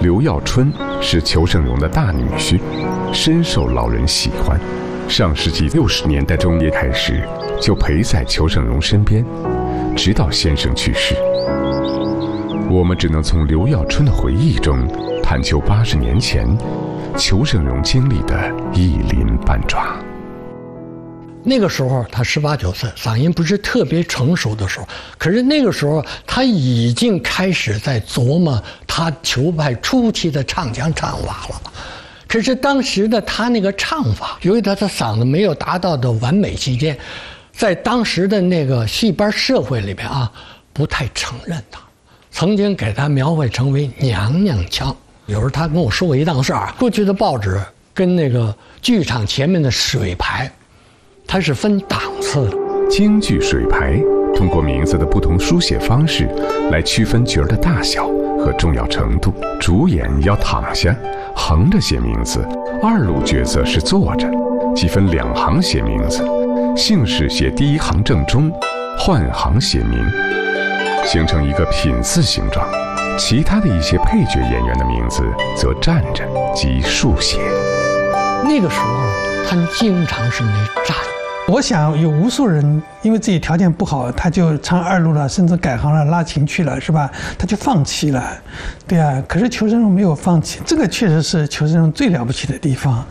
刘耀春是裘盛戎的大女婿，深受老人喜欢。上世纪60年代中叶开始，就陪在裘盛戎身边，直到先生去世。我们只能从刘耀春的回忆中探究80年前裘盛戎经历的一鳞半爪。 那个时候他18、19岁，嗓音不是特别成熟的时候，可是那个时候他已经开始在琢磨他裘派初期的唱腔唱法了。可是当时的他那个唱法，由于他的嗓子没有达到的完美期间，在当时的那个戏班社会里边啊，不太承认他，曾经给他描绘成为娘娘腔。有时候他跟我说过一档事儿，过去的报纸跟那个剧场前面的水牌，它是分档次的。 京剧水牌通过名字的不同书写方式来区分角儿的大小和重要程度。主演要躺下，横着写名字；二路角色是坐着，即分2行写名字。姓氏写第1行正中，换行写名，形成一个品字形状。其他的一些配角演员的名字则站着，即竖写。 那个时候他们经常是没站。 我想有无数人因为自己条件不好，他就唱2路了，甚至改行了，拉琴去了，是吧？他就放弃了，对啊。可是裘盛戎没有放弃，这个确实是裘盛戎最了不起的地方。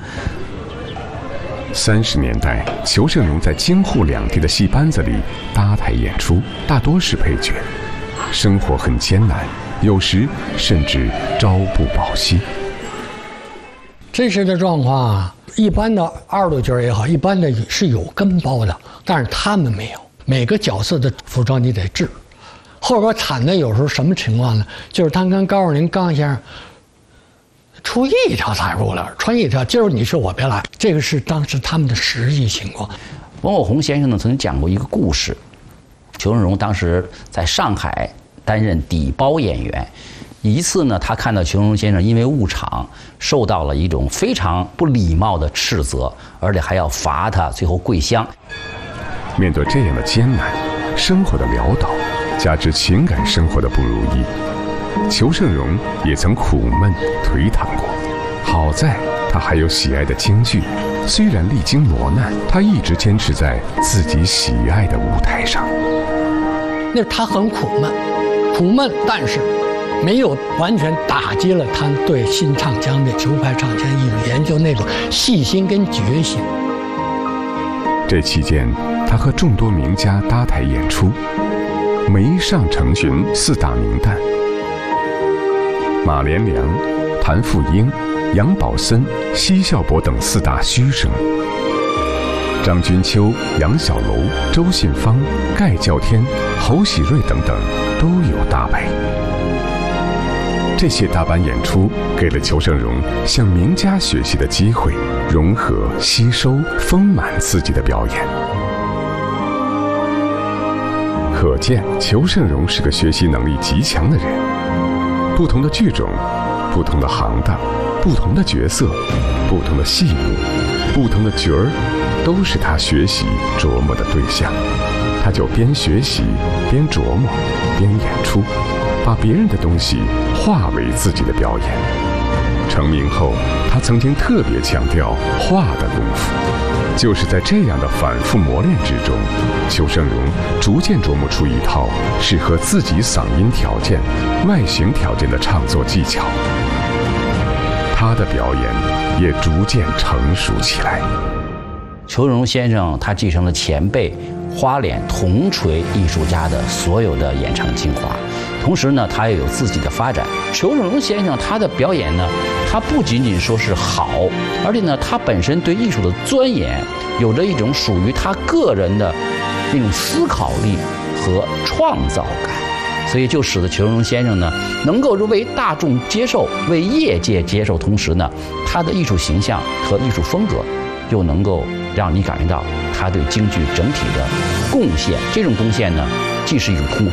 30年代，裘盛戎在京沪两地的戏班子里搭台演出，大多是配角，生活很艰难，有时甚至朝不保夕。 真实的状况啊，一般的2路角也好，一般的是有跟包的，但是他们没有。每个角色的服装你得制。后边惨的有时候什么情况呢？就是他跟高若琳刚先生出一条彩裤了，穿一条，今儿你去我别来，这个是当时他们的实际情况。 王火红先生呢曾经讲过一个故事，裘盛戎当时在上海担任底包演员。一次呢，他看到裘盛戎先生因为误场受到了一种非常不礼貌的斥责，而且还要罚他最后跪香。 面对这样的艰难，生活的潦倒，加之情感生活的不如意，裘盛戎也曾苦闷颓唐过。好在他还有喜爱的京剧，虽然历经磨难，他一直坚持在自己喜爱的舞台上。 那他很苦闷，但是没有完全打击了他对新唱腔的裘派唱腔艺术研究那种细心跟决心。 这期间，他和众多名家搭台演出，梅上成群4大名旦：马连良、谭富英、杨宝森、奚孝伯等4大须生。张君秋、杨小楼、周信芳、盖叫天、侯喜瑞等等都有搭配。这些大班演出给了裘盛戎向名家学习的机会，融合、吸收、丰满自己的表演。可见裘盛戎是个学习能力极强的人。不同的剧种，不同的行当，不同的角色，不同的戏目，不同的角儿，都是他学习琢磨的对象。他就边学习边琢磨边演出，把别人的东西化为自己的表演。成名后，他曾经特别强调画的功夫。就是在这样的反复磨练之中，裘盛戎逐渐琢磨出一套适合自己嗓音条件、外形条件的唱作技巧。他的表演也逐渐成熟起来。 裘盛戎先生他继承了前辈花脸铜锤艺术家的所有的演唱精华，同时呢，他也有自己的发展。裘盛戎先生他的表演呢，他不仅仅说是好，而且呢，他本身对艺术的钻研，有着一种属于他个人的那种思考力和创造感，所以就使得裘盛戎先生呢，能够为大众接受，为业界接受，同时呢，他的艺术形象和艺术风格又能够让你感觉到他对京剧整体的贡献。这种贡献呢，既是一种突破。